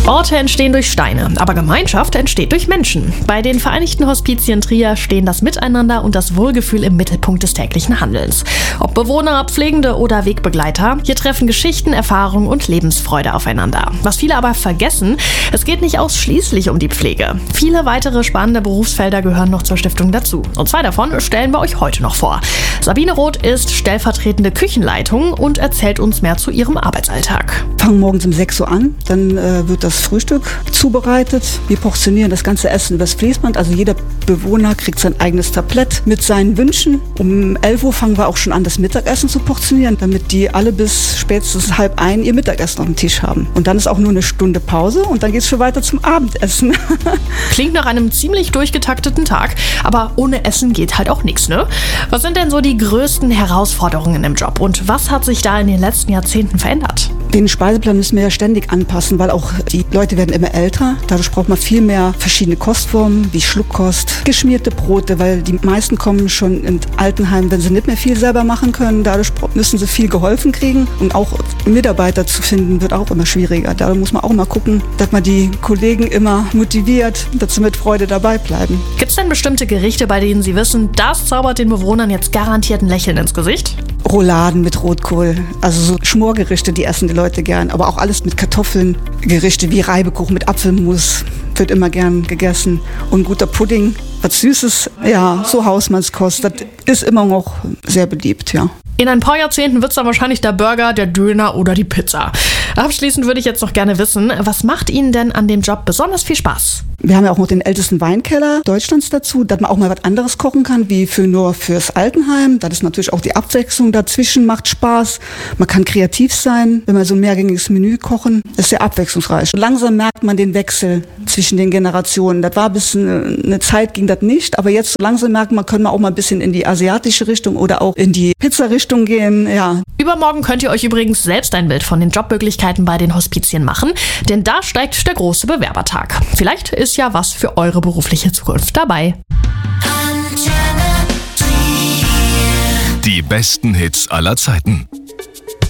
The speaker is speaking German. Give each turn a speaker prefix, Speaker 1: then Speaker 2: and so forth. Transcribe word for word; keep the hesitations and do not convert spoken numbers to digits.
Speaker 1: Orte entstehen durch Steine, aber Gemeinschaft entsteht durch Menschen. Bei den Vereinigten Hospizien Trier stehen das Miteinander und das Wohlgefühl im Mittelpunkt des täglichen Handelns. Ob Bewohner, Pflegende oder Wegbegleiter, hier treffen Geschichten, Erfahrung und Lebensfreude aufeinander. Was viele aber vergessen, es geht nicht ausschließlich um die Pflege. Viele weitere spannende Berufsfelder gehören noch zur Stiftung dazu. Und zwei davon stellen wir euch heute noch vor. Sabine Roth ist stellvertretende Küchenleitung und erzählt uns mehr zu ihrem Arbeitsalltag.
Speaker 2: Wir fangen morgens um sechs Uhr an, dann äh, wird das Frühstück zubereitet. Wir portionieren das ganze Essen übers Fließband, also jeder Bewohner kriegt sein eigenes Tablett mit seinen Wünschen. Um elf Uhr fangen wir auch schon an, das Mittagessen zu portionieren, damit die alle bis spätestens halb ein ihr Mittagessen auf dem Tisch haben. Und dann ist auch nur eine Stunde Pause und dann geht es schon weiter zum Abendessen.
Speaker 1: Klingt nach einem ziemlich durchgetakteten Tag, aber ohne Essen geht halt auch nichts, ne? Was sind denn so die größten Herausforderungen im Job und was hat sich da in den letzten Jahrzehnten verändert?
Speaker 2: Den Speiseplan müssen wir ja ständig anpassen, weil auch die Leute werden immer älter. Dadurch braucht man viel mehr verschiedene Kostformen, wie Schluckkost, geschmierte Brote, weil die meisten kommen schon in Altenheim, wenn sie nicht mehr viel selber machen können. Dadurch müssen sie viel geholfen kriegen. Und auch Mitarbeiter zu finden, wird auch immer schwieriger. Da muss man auch mal gucken, dass man die Kollegen immer motiviert, dass sie mit Freude dabei bleiben.
Speaker 1: Gibt es denn bestimmte Gerichte, bei denen Sie wissen, das zaubert den Bewohnern jetzt garantiert ein Lächeln ins Gesicht?
Speaker 2: Rouladen mit Rotkohl, also so Schmorgerichte, die essen die Leute gern. Aber auch alles mit Kartoffeln, Gerichte wie Reibekuchen mit Apfelmus wird immer gern gegessen. Und guter Pudding, was Süßes, ja, so Hausmannskost, das ist immer noch sehr beliebt, ja.
Speaker 1: In ein paar Jahrzehnten wird es dann wahrscheinlich der Burger, der Döner oder die Pizza. Abschließend würde ich jetzt noch gerne wissen, was macht Ihnen denn an dem Job besonders viel Spaß?
Speaker 2: Wir haben ja auch noch den ältesten Weinkeller Deutschlands dazu, dass man auch mal was anderes kochen kann, wie für nur fürs Altenheim. Das ist natürlich auch die Abwechslung dazwischen, macht Spaß. Man kann kreativ sein, wenn wir so ein mehrgängiges Menü kochen. Das ist sehr abwechslungsreich. Langsam merkt man den Wechsel zwischen den Generationen. Das war bis eine Zeit, ging das nicht, aber jetzt langsam merkt man, können wir auch mal ein bisschen in die asiatische Richtung oder auch in die Pizza-Richtung gehen, ja.
Speaker 1: Übermorgen könnt ihr euch übrigens selbst ein Bild von den Jobmöglichkeiten bei den Hospizien machen, denn da steigt der große Bewerbertag. Vielleicht ist ja was für eure berufliche Zukunft dabei.
Speaker 3: Die besten Hits aller Zeiten.